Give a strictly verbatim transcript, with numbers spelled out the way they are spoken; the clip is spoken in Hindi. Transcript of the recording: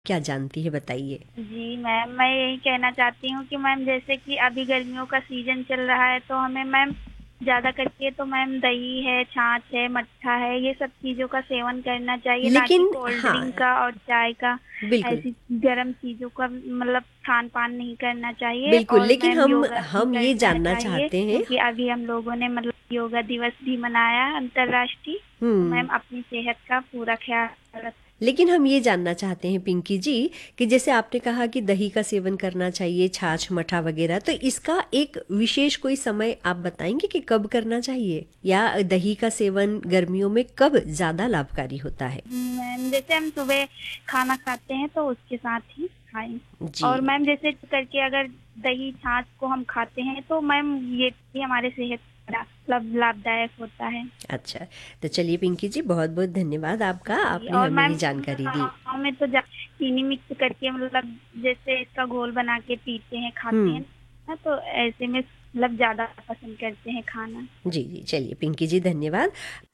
क्या जानती है, बताइए? जी मैम, मैं यही कहना चाहती हूँ कि मैम जैसे कि अभी गर्मियों का सीजन चल रहा है तो हमें मैम ज़्यादा करके तो मैम दही है, छाछ है, मट्ठा है, ये सब चीज़ों का सेवन करना चाहिए, ना कि लेकिन कोल्ड ड्रिंक हाँ, का और चाय का। बिल्कुल, ऐसी गर्म चीज़ों का मतलब खान पान नहीं करना चाहिए। बिल्कुल, और लेकिन मैम हम योगा भी हम ये करना जानना चाहिए, चाहते हैं। क्योंकि अभी हम लोगों ने मतलब योगा दिवस भी मनाया अंतर्राष्ट्रीय। तो हुँ। मैम अपनी सेहत का पूरा ख्याल रख। लेकिन हम ये जानना चाहते हैं पिंकी जी, कि जैसे आपने कहा कि दही का सेवन करना चाहिए, छाछ, मठा वगैरह, तो इसका एक विशेष कोई समय आप बताएँगे कि कब करना चाहिए? या दही का सेवन गर्मियों में कब ज़्यादा लाभकारी होता है? मैम जैसे हम सुबह खाना खाते हैं तो उसके साथ ही खाएं। जी। और मैम जैसे करके अगर दही छाछ को हम खाते हैं तो मैम ये भी हमारे सेहत का मतलब लाभदायक होता है। अच्छा, तो चलिए पिंकी जी, बहुत-बहुत धन्यवाद आपका, जी, आपने और हमें मैम ये जानकारी दी। गाँव में तो जा- चीनी मिक्स करके मतलब जैसे इसका घोल बना के पीते हैं, खाते हुँ। हैं ना, तो ऐसे में मतलब ज्यादा पसंद करते हैं खाना। जी, जी, चलिए पिंकी जी, धन्यवाद।